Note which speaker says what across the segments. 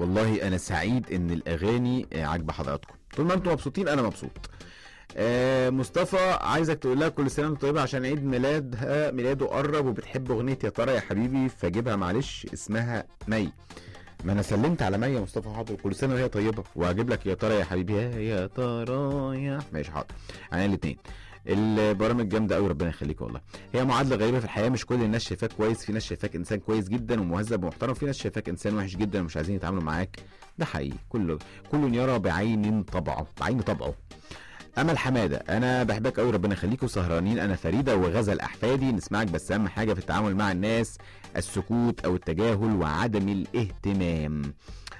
Speaker 1: والله انا سعيد ان الاغاني عاجبه حضراتكم، طول ما انتم مبسوطين انا مبسوط. مصطفى عايزك تقول لها كل سنه وانت طيبه عشان عيد ميلاده قرب، وبتحب اغنيه يا ترى يا حبيبي فجيبها معلش، اسمها مي. ما انا سلمت على مي يا مصطفى، حاضر كل سنه وهي طيبه، وهجيب لك يا ترى يا حبيبي، يا ترى يا ماشي حاضر. يعني الاثنين البرامج جامده قوي، ربنا يخليك والله. هي معادله غريبه في الحياه، مش كل الناس شايفاك كويس، في ناس شايفاك انسان كويس جدا ومهذب ومحترم، في ناس شايفاك انسان وحش جدا ومش عايزين يتعاملوا معاك. ده حقيقي، كل يرى بعين طبعه. امل حماده، انا بحبك قوي ربنا يخليك، وسهرانين انا فريده وغزل احفادي نسمعك، بس اهم حاجه في التعامل مع الناس السكوت او التجاهل وعدم الاهتمام.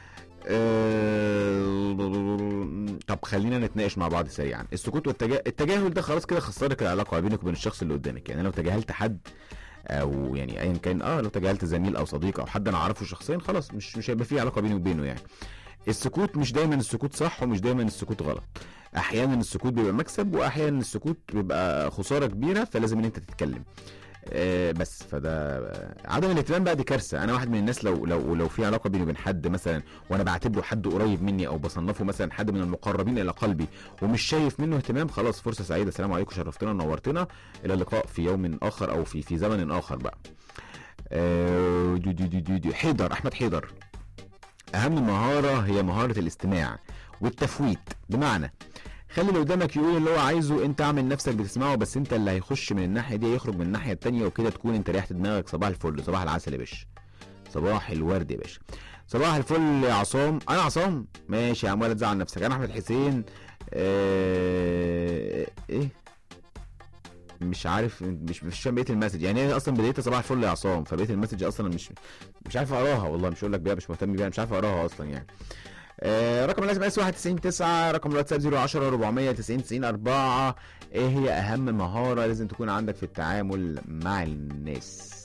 Speaker 1: طب خلينا نتناقش مع بعض سريعا. السكوت التجاهل ده خلاص كده خسرك العلاقه بينك وبين الشخص اللي قدامك. يعني لو تجاهلت حد او يعني ايا كان، لو تجاهلت زميل او صديق او حد انا اعرفه شخصيا، خلاص مش هيبقى في علاقه بيني وبينه يعني. السكوت مش دايما السكوت صح، ومش دايما السكوت غلط. احيانا السكوت بيبقى مكسب، واحيانا السكوت بيبقى خساره كبيره، فلازم ان انت تتكلم. بس فده عدم الاهتمام بقى دي كارثه. انا واحد من الناس لو في علاقه بيني وبين حد مثلا، وانا بعتبره حد قريب مني او بصنفه مثلا حد من المقربين الى قلبي، ومش شايف منه اهتمام، خلاص فرصه سعيده، السلام عليكم، شرفتنا ونورتنا، الى اللقاء في يوم اخر او في زمن اخر بقى. حيدر احمد حيدر، اهم مهاره هي مهاره الاستماع والتفويت. بمعنى خلي اللي قدامك يقول اللي هو عايزه، انت اعمل نفسك بتسمعه، بس انت اللي هيخش من الناحيه دي يخرج من الناحيه التانيه، وكده تكون انت ريحت دماغك. صباح الفل، صباح العسل يا باشا، صباح الورد يا باشا، صباح الفل يا عصام. انا عصام ماشي يا عم، ولا تزعل نفسك. انا احمد حسين. ايه مش عارف، مش فاهم بقيه المسج، يعني هي اصلا بدايتها صباح الفل يا عصام، فبقيه المسج اصلا مش عارف اقراها والله، مش هقول لك بيها مش مهتم بيها، مش عارف اقراها اصلا يعني. رقم الاس ام اس 19 رقم الواتساب 010 490 90 4. ايه هي اهم مهاره لازم تكون عندك في التعامل مع الناس؟